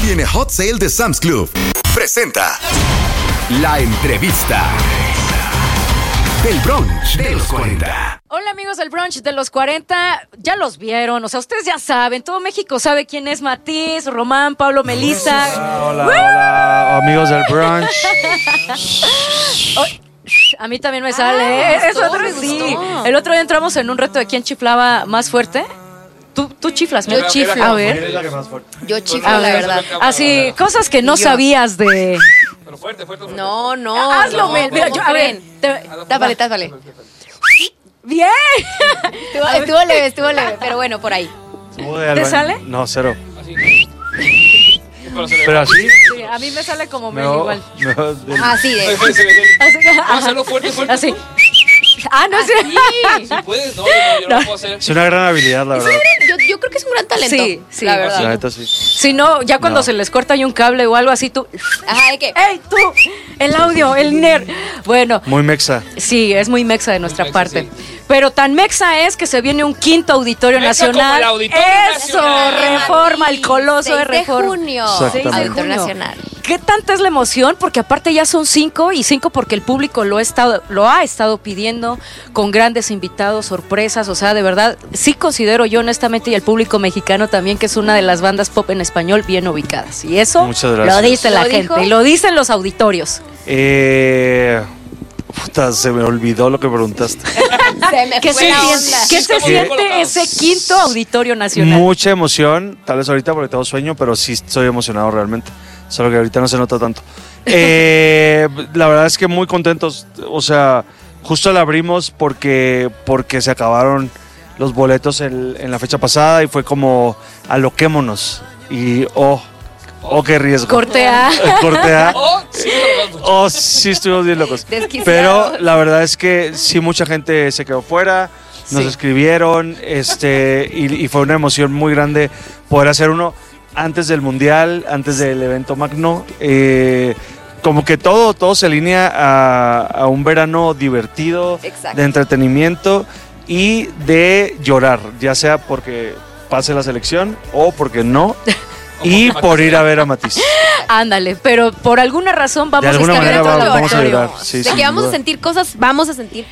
viene Hot Sale de Sam's Club. Presenta La Entrevista del Brunch de los 40. Hola amigos del Brunch de los 40, ya los vieron, o sea, ustedes ya saben, todo México sabe quién es Matiz, Román, Pablo, Melissa. Hola, amigos del Brunch. A mí también me sale, me eso gustó, otro me sí. gustó. El otro día entramos en un reto de quién chiflaba más fuerte. Tú chiflas, ¿no? Yo chiflo. A ver. Yo chiflo, A la ver, verdad. así, cosas que no Y yo. sabías de... Pero fuerte. No. Hazlo, Mel, mira, yo, a ver. Tápale. Bien. Estuvo leve, pero bueno, por ahí. ¿Te sale? No, cero. Pero se le Pero así. Sí, a mí me sale como Mel No, igual. no, Así de. Así que, ajá. Hazlo fuerte. Así. Ah, no sé. Si puedes, no, yo no lo puedo hacer. es una gran habilidad, la verdad. Yo creo que es un gran talento. Sí, la La verdad. neta sí. Si no, ya cuando No. se les corta ahí un cable o algo así, tú... Ajá, ¿de qué? ¡Ey, tú! El audio, el nerd. Bueno, Muy mexa. sí, es muy mexa de nuestra Muy mexa, parte. sí. Pero tan mexa es que se viene un quinto auditorio Mexa como nacional. el Auditorio ¡Eso! Nacional. Reforma, el coloso 6 de Reforma. junio. Exactamente. 6 de Auditorio junio. Nacional. ¿Qué tanta es la emoción? Porque aparte ya son 5 y 5 porque el público lo ha estado pidiendo con grandes invitados, sorpresas. O sea, de verdad, sí considero yo honestamente y el público mexicano también que es una de las bandas pop en español bien ubicadas. Y eso Muchas gracias. lo dice la ¿Lo gente dijo? y lo dicen los auditorios. Puta, se me olvidó lo que preguntaste. Se me ¿Qué fue se la siente, onda. ¿qué se Estamos siente colocados. ese quinto auditorio nacional? Mucha emoción, tal vez ahorita porque tengo sueño, pero sí estoy emocionado realmente. Solo que ahorita no se nota tanto. La verdad es que muy contentos. O sea, justo la abrimos porque se acabaron los boletos en la fecha pasada y fue como aloquémonos. Y qué riesgo. Cortea. Cortea. Oh, sí, pero- Oh, sí, estuvimos bien locos. Desquiciados. Pero la verdad es que sí, mucha gente se quedó fuera, nos Sí. escribieron, y fue una emoción muy grande poder hacer uno antes del Mundial, antes del evento magno. Como que todo se alinea a un verano divertido, Exacto. de entretenimiento y de llorar, ya sea porque pase la selección o porque no, y por ir a ver a Matiz. Ándale, pero por alguna razón vamos De alguna a estar manera dentro del vamos a auditorio. llorar. Sí, De sin que vamos duda. a sentir cosas, vamos a sentir